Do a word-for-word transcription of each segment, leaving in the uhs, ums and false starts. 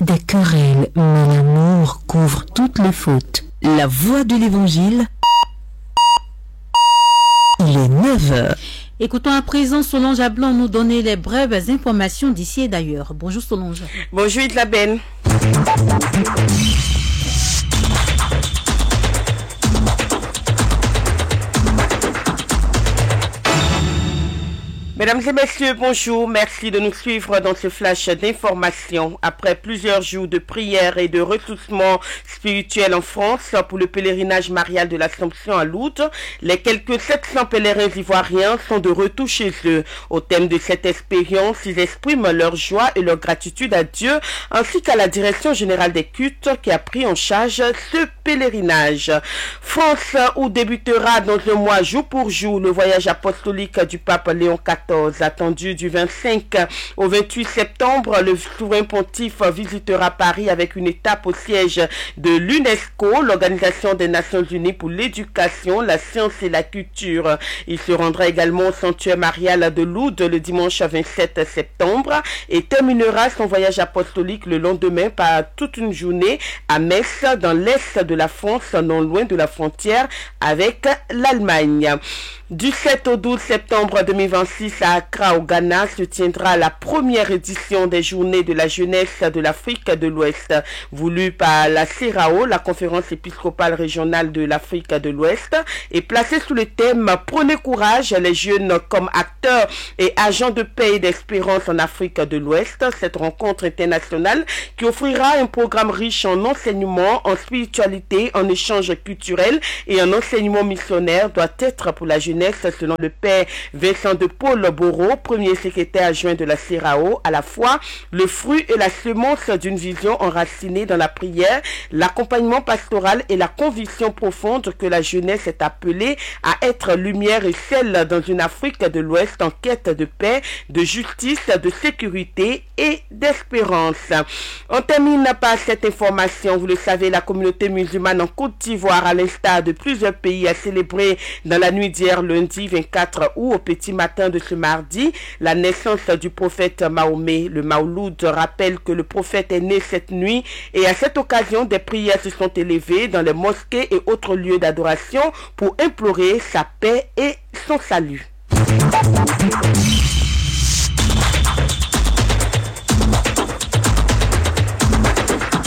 des querelles, mais l'amour couvre toutes les fautes. La voix de l'Évangile, il est neuf heures. Écoutons à présent Solange Ablan nous donner les brèves informations d'ici et d'ailleurs. Bonjour Solange. Bonjour Idlaben. Mesdames et messieurs, bonjour. Merci de nous suivre dans ce flash d'information. Après plusieurs jours de prière et de ressourcement spirituel en France pour le pèlerinage marial de l'Assomption à Lourdes, les quelques sept cents pèlerins ivoiriens sont de retour chez eux. Au thème de cette expérience, ils expriment leur joie et leur gratitude à Dieu ainsi qu'à la Direction générale des cultes qui a pris en charge ce pèlerinage. France, où débutera dans un mois jour pour jour le voyage apostolique du pape Léon quatorze, attendu du vingt-cinq au vingt-huit septembre. Le souverain pontife visitera Paris avec une étape au siège de l'UNESCO, l'Organisation des Nations Unies pour l'éducation, la science et la culture. Il se rendra également au sanctuaire marial de Lourdes le dimanche vingt-sept septembre et terminera son voyage apostolique le lendemain par toute une journée à Metz, dans l'est de la France, non loin de la frontière avec l'Allemagne. Du sept au douze septembre deux mille vingt-six à Accra au Ghana se tiendra la première édition des Journées de la jeunesse de l'Afrique de l'Ouest, voulue par la C E R A O, la conférence épiscopale régionale de l'Afrique de l'Ouest, et placée sous le thème « Prenez courage, les jeunes comme acteurs et agents de paix et d'espérance en Afrique de l'Ouest ». Cette rencontre internationale qui offrira un programme riche en enseignement, en spiritualité, en échanges culturels et en enseignement missionnaire doit être pour la jeunesse, selon le père Vincent de Paul Boro, premier secrétaire adjoint de la C E R A O, à la fois le fruit et la semence d'une vision enracinée dans la prière, l'accompagnement pastoral et la conviction profonde que la jeunesse est appelée à être lumière et sel dans une Afrique de l'Ouest en quête de paix, de justice, de sécurité et d'espérance. On termine par cette information. Vous le savez, la communauté musulmane en Côte d'Ivoire, à l'instar de plusieurs pays, a célébré dans la nuit d'hier lundi vingt-quatre août au petit matin de ce mardi la naissance du prophète Mahomet. Le Mawloud rappelle que le prophète est né cette nuit et à cette occasion des prières se sont élevées dans les mosquées et autres lieux d'adoration pour implorer sa paix et son salut.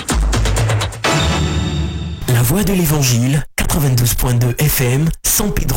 La voix de l'Évangile, quatre-vingt-douze point deux F M, San Pedro.